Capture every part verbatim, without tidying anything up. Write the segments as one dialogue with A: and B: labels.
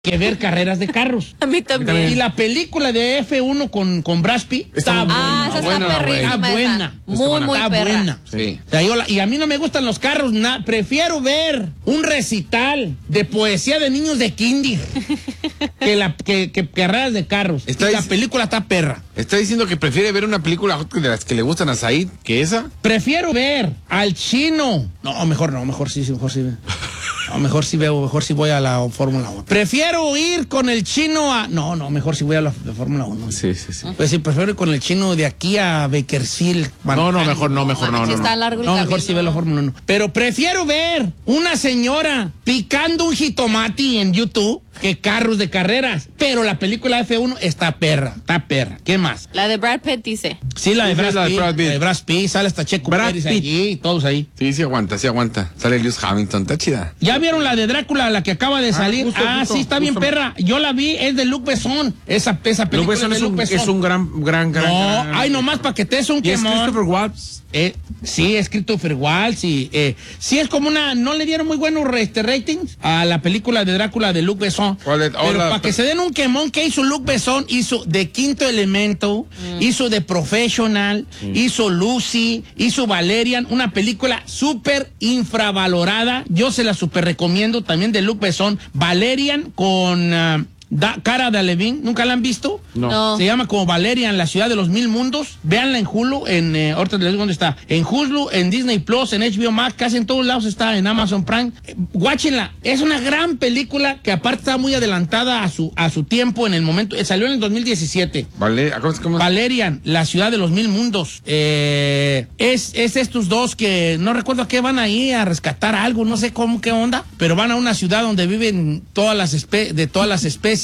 A: que ver carreras de carros.
B: A mí también.
A: Y la película de F uno con, con Brad Pitt está buena.
B: Ah, esa está perrísima.
A: Está buena.
B: Muy, muy
A: está
B: perra.
A: buena.
C: Sí.
A: O sea, yo la- y a mí no me gustan los carros, na, prefiero ver un recital de poesía de niños de kinder que, la, que, que carreras de carros.
C: Está
A: Y la
C: dic-
A: película está perra.
C: ¿Está diciendo que prefiere ver una película de las que le gustan a Said que esa?
A: Prefiero ver al chino. No, mejor no, mejor sí, sí, mejor sí. No, mejor sí veo, mejor sí voy a la Fórmula uno. Prefiero ir con el chino a... No, no, mejor sí voy a la, la Fórmula uno.
C: Sí, sí, sí.
A: Pues sí, prefiero ir con el chino de aquí a Bakersfield.
C: No, no, mejor no, mejor no,
B: Sí
C: no,
B: está
C: no.
B: largo el
A: No, mejor
B: camino.
A: sí veo la Fórmula uno. Pero prefiero ver una señora picando un jitomate en YouTube que carros de carreras. Pero la película F uno está perra, está perra. ¿Qué más?
B: La de Brad Pitt dice.
A: Sí, la de
C: Sí,
A: Brad,
C: la de
A: Pitt,
C: Brad Pitt.
A: la de Brad Pitt, sale hasta Checo
C: Brad
A: Pérez
C: Pitt.
A: allí, todos ahí.
C: Sí, sí aguanta, sí aguanta. Sale Lewis Hamilton, está chida.
A: ¿Ya vieron la de Drácula, la que acaba de salir?
C: justo,
A: ah,
C: justo,
A: sí, está bien
C: justo.
A: perra. Yo la vi, es de Luc Besson. Esa, esa película
C: Luke Besson
A: de
C: es
A: Luc
C: un,
A: Besson.
C: es un gran, gran, gran.
A: No,
C: gran-
A: ay, nomás para que te des un
C: Y es
A: quemón.
C: Christopher Waltz.
A: Eh, sí, es Christopher Waltz y eh, sí es como una, no le dieron muy buenos este, ratings a la película de Drácula de Luc Besson.
C: ¿Cuál es?
A: Pero
C: Hola,
A: para que
C: pero-
A: se den un quemón que hizo Luc Besson, hizo de Quinto Elemento, hizo de Professional, hizo Lucy, hizo Valerian, una película súper infravalorada. Yo se la súper recomiendo también de Luc Besson. Valerian con ah, Da- Cara Delevingne, ¿nunca la han visto?
C: No.
B: No.
A: Se llama como Valerian, la ciudad de los mil mundos. Véanla en Hulu, en, eh, ahorita les digo dónde está. En Hulu, en Disney Plus, en H B O Max, casi en todos lados está, en Amazon Prime. Eh, Guáchenla. Es una gran película que aparte está muy adelantada a su, a su tiempo en el momento. eh, salió en el dos mil diecisiete.
C: Vale, ¿cómo, cómo?
A: Valerian, la ciudad de los mil mundos. Eh, es, es estos dos que no recuerdo a qué van ahí a rescatar algo, no sé cómo, qué onda, pero van a una ciudad donde viven todas las espe de todas las especies.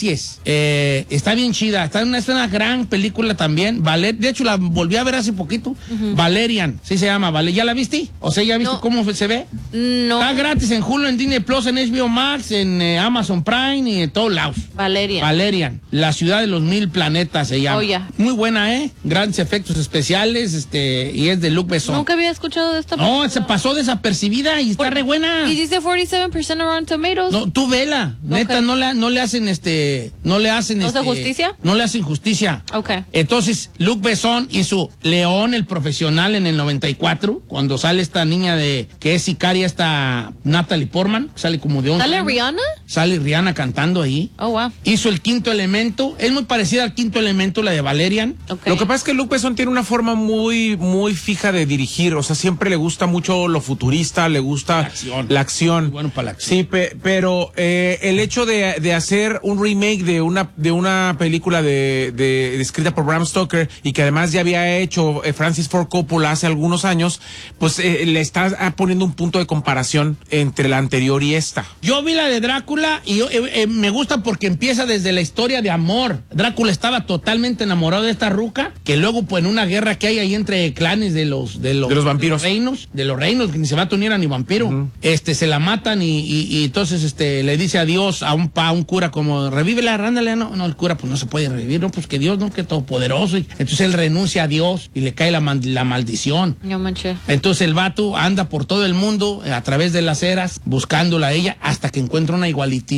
A: Eh, está bien chida, está en una, es una gran película también. Valer, de hecho, la volví a ver hace poquito. Valerian, sí se llama. Vale, ¿ya la viste? O sea, ¿ya viste
B: No.
A: cómo se ve?
B: No.
A: Está gratis en Hulu, en Disney Plus, en H B O Max, en eh, Amazon Prime y en todos lados.
B: Valeria.
A: Valerian, la ciudad de los mil planetas se llama.
B: Oh, ya.
A: Muy buena, ¿eh? Grandes efectos especiales, este, y es de Luc Besson.
B: Nunca había escuchado de esta
A: No,
B: película.
A: se pasó desapercibida y está
B: Por-
A: re buena.
B: Y dice cuarenta y siete por ciento Rotten Tomatoes.
A: No, tú vela. Neta,
B: Ok.
A: no le, no le hacen este, no le hacen
B: ¿No hace
A: este,
B: justicia?
A: No le hacen justicia.
B: Ok.
A: Entonces, Luc Besson hizo León, el profesional, en el noventa y cuatro, cuando sale esta niña de, que es sicaria, esta Natalie Portman, sale como de once
B: ¿Sale
A: años.
B: Rihanna?
A: Sale Rihanna cantando ahí.
B: Oh, wow.
A: Hizo el Quinto Elemento. Es muy parecida al Quinto Elemento, la de Valerian.
B: Ok.
C: Lo que pasa es que Luke Besson tiene una forma muy, muy fija de dirigir. O sea, siempre le gusta mucho lo futurista, le gusta
A: La acción.
C: la acción.
A: Muy bueno para la acción.
C: Sí, pe- pero eh, el hecho de, de hacer un remake de una, de una película de, de, de escrita por Bram Stoker y que además ya había hecho eh, Francis Ford Coppola hace algunos años, pues eh, le está ah, poniendo un punto de comparación entre la anterior y esta.
A: Yo vi la de Drácula y yo, eh, eh, me gusta porque empieza desde la historia de amor. Drácula estaba totalmente enamorado de esta ruca, que luego, pues, en una guerra que hay ahí entre clanes de los de los,
C: De los vampiros.
A: reinos, de los reinos, que ni se va a unir a ni vampiro, este, se la matan y, y, y entonces este le dice adiós a un pa, a un cura como revívela, ándale, no, no, el cura pues no se puede revivir, no, pues que Dios, no, que todopoderoso. Y entonces él renuncia a Dios y le cae la, man- la maldición.
B: Yo manché.
A: Entonces el vato anda por todo el mundo eh, a través de las eras buscándola a ella hasta que encuentra una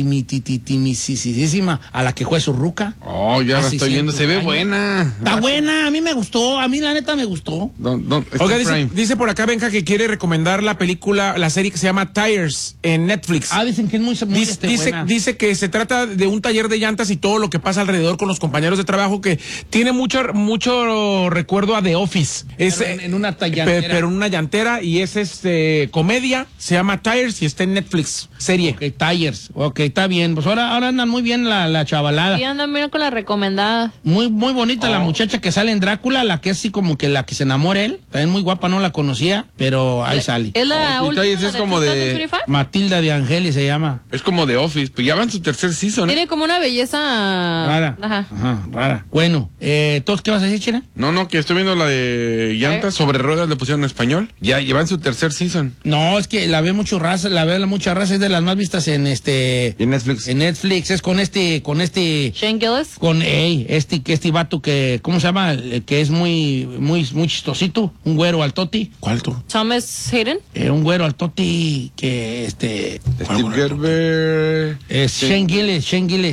A: igualitimitisísima a la que fue su ruca.
C: Oh, ya la
A: Hace
C: estoy viendo, se ve
A: cientos de años.
C: buena.
A: Está buena, a mí me gustó, a mí la neta me gustó.
C: Don- don- está
A: este
C: en
A: Oiga,
C: Prime.
A: dice-
C: dice por acá Benja que quiere recomendar la película, la serie que se llama Tires en Netflix.
A: Ah, dicen que es muy, muy
C: Dice,
A: este,
C: dice,
A: buena.
C: dice que se trata de un taller de llantas y todo lo que pasa alrededor con los compañeros de trabajo, que tiene mucho, mucho recuerdo a The Office. Es,
A: Pero en- en una
C: pe-
A: llantera.
C: Pero en una llantera, y es este comedia, se llama Tires y está en Netflix, serie.
A: Ok, Tires, ok, está bien. Pues ahora, ahora andan muy bien la, la chavalada.
B: Y andan bien con la recomendada.
A: Muy, muy bonita
C: Oh.
A: la muchacha que sale en Drácula, la que es así como que la que se enamora él. También muy guapa, no la conocía, pero ahí sale.
B: Es la
C: Oh,
B: última
C: Tires es
B: de
C: como de-
B: dos mil veinticinco.
A: Matilda de Angeli se llama.
C: Es como The Office, pues ya va en su tercer season. ¿eh?
B: Tiene como una belleza
A: Rara.
B: Ajá.
A: Ajá, rara. Bueno, eh, ¿entonces qué vas a decir, China?
C: No, no, que estoy viendo la de llantas sobre ruedas, le pusieron en español. Ya lleva en su tercer season.
A: No, es que la ve mucho raza, la ve mucha raza, es de las más vistas en este
C: Y en Netflix.
A: en Netflix, es con este, con este,
B: Shane Gillis.
A: con ey, este, que este vato que, ¿cómo se llama? El que es muy, muy, muy chistosito, un güero al toti,
C: ¿Cuál tú?
B: Thomas Hayden.
A: eh, un güero al toti que este,
C: Steve Gerber.
A: es Shane Gillis, Shane Gillis.